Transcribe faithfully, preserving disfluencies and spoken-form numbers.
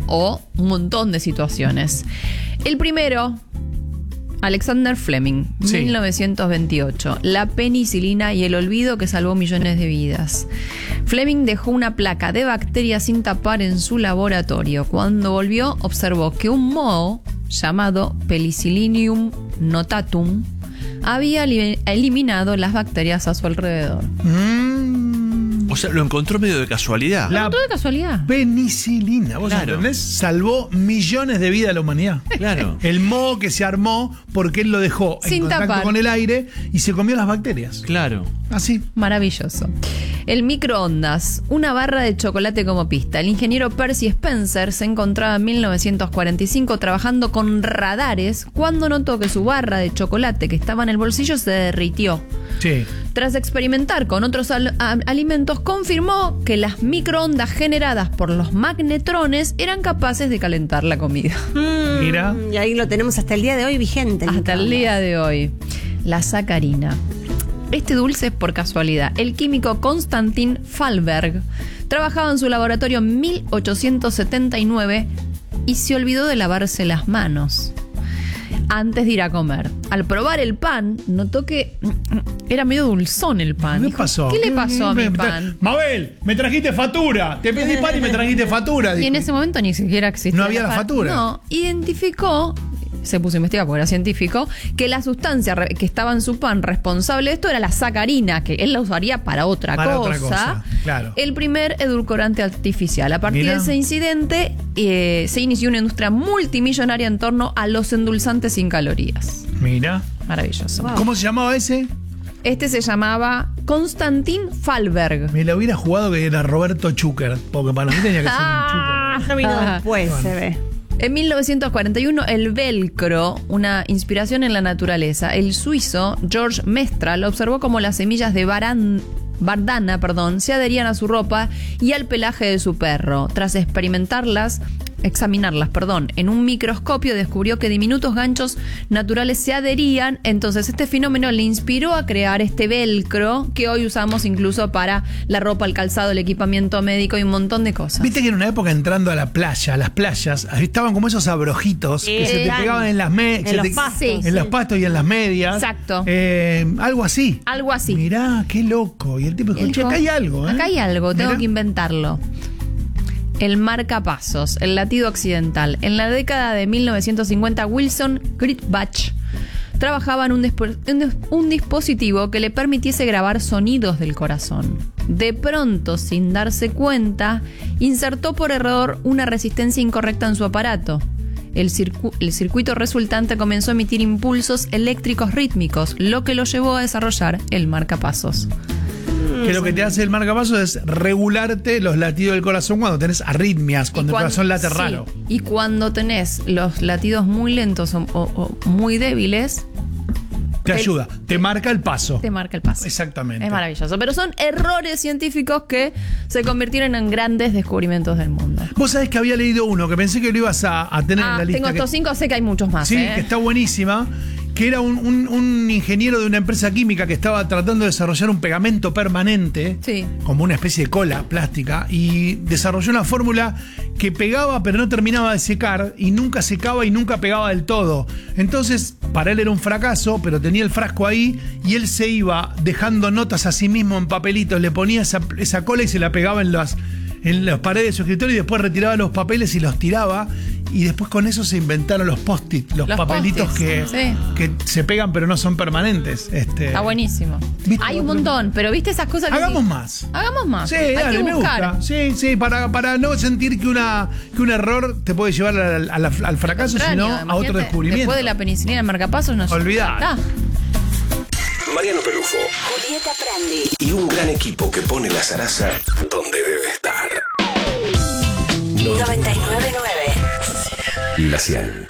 o un montón de situaciones. El primero, Alexander Fleming, sí. mil novecientos veintiocho. La penicilina y el olvido que salvó millones de vidas. Fleming dejó una placa de bacterias sin tapar en su laboratorio. Cuando volvió, observó que un moho llamado Penicillium notatum había eliminado las bacterias a su alrededor. Mm. O sea, lo encontró medio de casualidad. Lo encontró de casualidad. Penicilina, ¿vos claro. entendés? Salvó millones de vidas a la humanidad. Claro. El moho que se armó porque él lo dejó sin en contacto tapar con el aire y se comió las bacterias. Claro. Así. Maravilloso. El microondas, una barra de chocolate como pista. El ingeniero Percy Spencer se encontraba en mil novecientos cuarenta y cinco trabajando con radares cuando notó que su barra de chocolate que estaba en el bolsillo se derritió. Sí. Tras experimentar con otros al- a- alimentos, confirmó que las microondas generadas por los magnetrones eran capaces de calentar la comida. Mm, Mira. Y ahí lo tenemos hasta el día de hoy vigente. Hasta el día de hoy. La sacarina. Este dulce es por casualidad. El químico Konstantin Fallberg trabajaba en su laboratorio en mil ochocientos setenta y nueve y se olvidó de lavarse las manos antes de ir a comer. Al probar el pan, notó que era medio dulzón el pan. ¿Qué Dijo, pasó? ¿Qué le pasó a mi Me- me- pan? Mabel, me trajiste factura. Te pedí pan y me trajiste factura. Y en dijo. ese momento ni siquiera existía. No había la fa- factura. No, identificó, se puso a investigar porque era científico, que la sustancia re- que estaba en su pan responsable de esto era la sacarina, que él la usaría para otra Para cosa. otra cosa, claro. El primer edulcorante artificial. A partir Mirá. de ese incidente eh, se inició una industria multimillonaria en torno a los endulzantes sin calorías. Mira. Maravilloso. Wow. ¿Cómo se llamaba ese? Este se llamaba Konstantin Fallberg. Me lo hubiera jugado que era Roberto Chucker, porque para mí tenía que ser Ah. un Chucker. No vino después, Bueno. se ve. En mil novecientos cuarenta y uno, el velcro, una inspiración en la naturaleza. El suizo George Mestral observó cómo las semillas de baran- bardana perdón, se adherían a su ropa y al pelaje de su perro. Tras experimentarlas, examinarlas, perdón, en un microscopio descubrió que diminutos ganchos naturales se adherían. Entonces este fenómeno le inspiró a crear este velcro que hoy usamos incluso para la ropa, el calzado, el equipamiento médico y un montón de cosas. Viste que en una época entrando a la playa, a las playas, estaban como esos abrojitos que se te Eran. pegaban en las me- En se los te- pastos. Sí, en los pastos y en las medias. Exacto. Eh, algo así. Algo así. Mirá, qué loco. Y el tipo dijo, Él che, dijo, acá hay algo, ¿eh? Acá hay algo, tengo Mirá. que inventarlo. El marcapasos, el latido occidental. En la década de mil novecientos cincuenta, Wilson Gritbach trabajaba en un, dispo- un dis- un dispositivo que le permitiese grabar sonidos del corazón. De pronto, sin darse cuenta, insertó por error una resistencia incorrecta en su aparato. El, circu- el circuito resultante comenzó a emitir impulsos eléctricos rítmicos, lo que lo llevó a desarrollar el marcapasos. Que lo que te hace el marcapasos es regularte los latidos del corazón cuando tenés arritmias, cuando, Y el corazón late sí, raro. Y cuando tenés los latidos muy lentos o, o- o muy débiles, Te el- ayuda, te marca el paso. te marca el paso. Exactamente. Es maravilloso. Pero son errores científicos que se convirtieron en grandes descubrimientos del mundo. Vos sabés que había leído uno que pensé que lo ibas a, a tener en Ah, la lista. tengo que- estos cinco, sé que hay muchos más. Sí, ¿eh? que está buenísima. Que era un, un- un ingeniero de una empresa química que estaba tratando de desarrollar un pegamento permanente, Sí. como una especie de cola plástica, y desarrolló una fórmula que pegaba pero no terminaba de secar, y nunca secaba y nunca pegaba del todo. Entonces, para él era un fracaso, pero tenía el frasco ahí, y él se iba dejando notas a sí mismo en papelitos, le ponía esa, esa cola y se la pegaba en las, en las paredes de su escritorio, y después retiraba los papeles y los tiraba. Y después con eso se inventaron los post-it, los, Los papelitos post-its, que, sí. que se pegan pero no son permanentes. Este, Está buenísimo. ¿Viste? Hay un montón, pero viste esas cosas que... Hagamos más. Hagamos más. Sí, Hay dale, que me buscar. gusta. Sí, sí, para, para no sentir que, una, que un error te puede llevar al, al- al fracaso, Contrario, sino a otro imagínate, descubrimiento. Después de la penicilina del marcapasos nos... Olvidá. Ah, Mariano Pelufo Julieta Prandi. y un gran equipo que pone la zaraza donde debe estar. noventa y nueve punto nueve. La Cian.